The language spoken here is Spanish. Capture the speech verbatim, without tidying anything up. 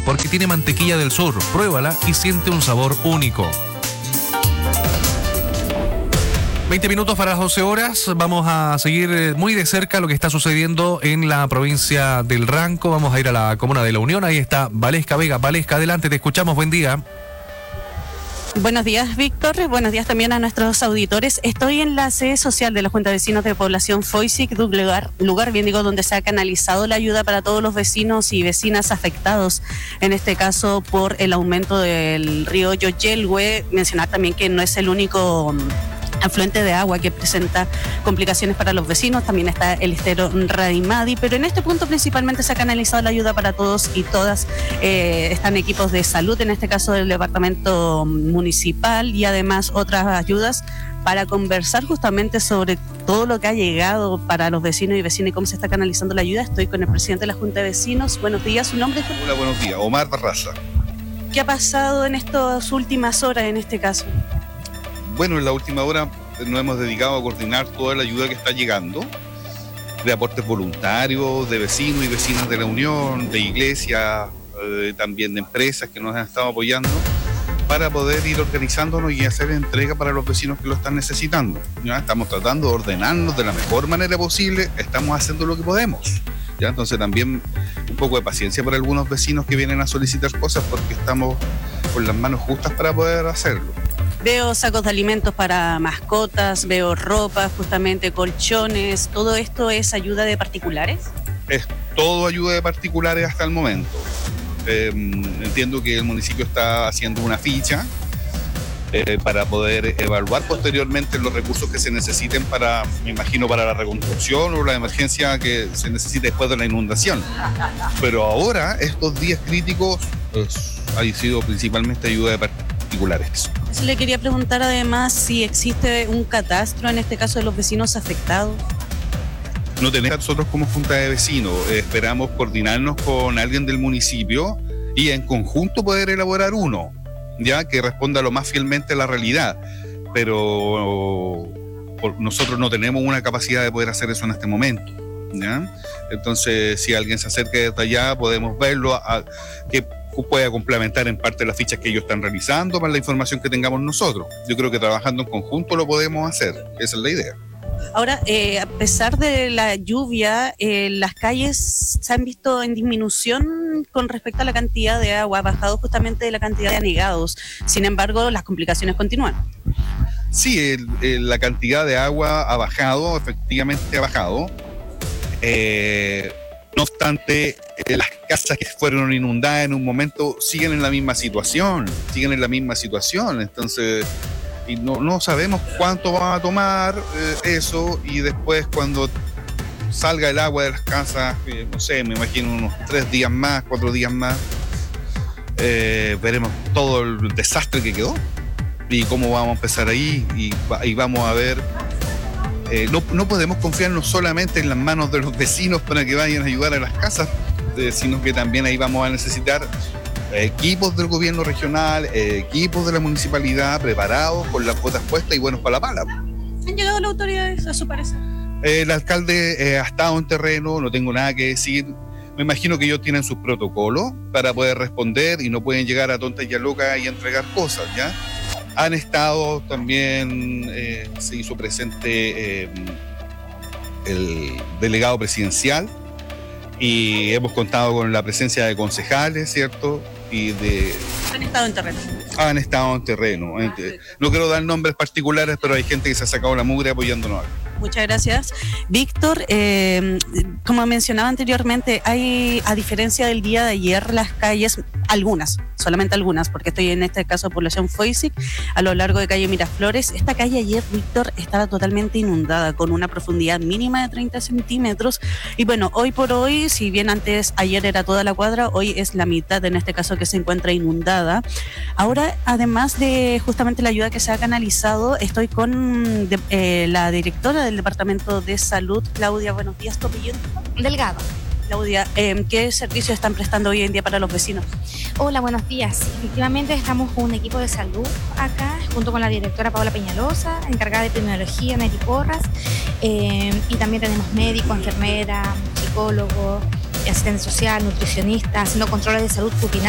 Franco, porque tiene mantequilla del sur. Pruébala y siente un sabor único. veinte minutos para las doce horas. Vamos a seguir muy de cerca lo que está sucediendo en la provincia del Ranco. Vamos a ir a la comuna de La Unión. Ahí está Valesca Vega. Valesca, adelante, te escuchamos. Buen día. Buenos días, Víctor. Buenos días también a nuestros auditores. Estoy en la sede social de la Junta de Vecinos de Población Foisic, lugar, lugar bien digo, donde se ha canalizado la ayuda para todos los vecinos y vecinas afectados, en este caso por el aumento del río Yoyelhue. Mencionar también que no es el único afluente de agua que presenta complicaciones para los vecinos, también está el estero Radimadi, pero en este punto principalmente se ha canalizado la ayuda para todos y todas. Eh, están equipos de salud, en este caso del departamento municipal, y además otras ayudas para conversar justamente sobre todo lo que ha llegado para los vecinos y vecinas y cómo se está canalizando la ayuda. Estoy con el presidente de la Junta de Vecinos. Buenos días, ¿su nombre? Hola, buenos días. Omar Barraza. ¿Qué ha pasado en estas últimas horas en este caso? Bueno, en la última hora nos hemos dedicado a coordinar toda la ayuda que está llegando, de aportes voluntarios, de vecinos y vecinas de la Unión, de iglesias, eh, también de empresas que nos han estado apoyando, para poder ir organizándonos y hacer entrega para los vecinos que lo están necesitando. ¿Ya? Estamos tratando de ordenarnos de la mejor manera posible, estamos haciendo lo que podemos. ¿Ya? Entonces también un poco de paciencia para algunos vecinos que vienen a solicitar cosas, porque estamos con las manos justas para poder hacerlo. Veo sacos de alimentos para mascotas, veo ropa, justamente colchones. ¿Todo esto es ayuda de particulares? Es todo ayuda de particulares hasta el momento. Eh, entiendo que el municipio está haciendo una ficha eh, para poder evaluar posteriormente los recursos que se necesiten para, me imagino, para la reconstrucción o la emergencia que se necesite después de la inundación. Pero ahora, estos días críticos, pues, ha sido principalmente ayuda de particulares. Le quería preguntar además si existe un catastro, en este caso de los vecinos afectados. No tenemos nosotros como Junta de Vecinos, eh, esperamos coordinarnos con alguien del municipio y en conjunto poder elaborar uno, ya que responda lo más fielmente a la realidad, pero por, nosotros no tenemos una capacidad de poder hacer eso en este momento, ¿ya? Entonces, si alguien se acerca desde allá, podemos verlo, a, a, que pueda complementar en parte las fichas que ellos están realizando para la información que tengamos nosotros. Yo creo que trabajando en conjunto lo podemos hacer, esa es la idea. Ahora, eh, a pesar de la lluvia, eh, las calles se han visto en disminución con respecto a la cantidad de agua, ha bajado justamente la cantidad de anegados. Sin embargo, las complicaciones continúan. Sí, el, el, la cantidad de agua ha bajado, efectivamente ha bajado. Eh, no obstante, eh, las casas que fueron inundadas en un momento siguen en la misma situación, siguen en la misma situación. Entonces, y no, no sabemos cuánto va a tomar eh, eso, y después cuando salga el agua de las casas, eh, no sé, me imagino unos tres días más, cuatro días más, eh, veremos todo el desastre que quedó y cómo vamos a empezar ahí, y, y vamos a ver. Eh, no, no podemos confiarnos solamente en las manos de los vecinos para que vayan a ayudar a las casas, eh, sino que también ahí vamos a necesitar equipos del gobierno regional, eh, equipos de la municipalidad preparados, con las botas puestas y buenos para la pala. ¿Han llegado las autoridades a su parecer? Eh, el alcalde eh, ha estado en terreno, no tengo nada que decir. Me imagino que ellos tienen sus protocolos para poder responder y no pueden llegar a tontas y a locas y entregar cosas, ¿ya? Han estado también, eh, se hizo presente eh, el delegado presidencial, y hemos contado con la presencia de concejales, ¿cierto? Y de... Han estado en terreno. Han estado en terreno. Ah, no quiero dar nombres particulares, pero hay gente que se ha sacado la mugre apoyándonos. Muchas gracias. Víctor, eh, como mencionaba anteriormente, hay, a diferencia del día de ayer, las calles, algunas, solamente algunas, porque estoy en este caso de Población Foisic, a lo largo de calle Miraflores, esta calle ayer, Víctor, estaba totalmente inundada, con una profundidad mínima de treinta centímetros, y bueno, hoy por hoy, si bien antes, ayer era toda la cuadra, hoy es la mitad, en este caso, que se encuentra inundada. Ahora, además de justamente la ayuda que se ha canalizado, estoy con de, eh, la directora del Departamento de Salud, Claudia. Buenos días, ¿tu apellido? Delgado. Claudia, eh, ¿qué servicios están prestando hoy en día para los vecinos? Hola, buenos días. Efectivamente, estamos con un equipo de salud acá, junto con la directora Paola Peñalosa, encargada de epidemiología, Neri Porras, eh, y también tenemos médico, enfermera, psicólogo, asistente social, nutricionista, haciendo controles de salud rutinaria.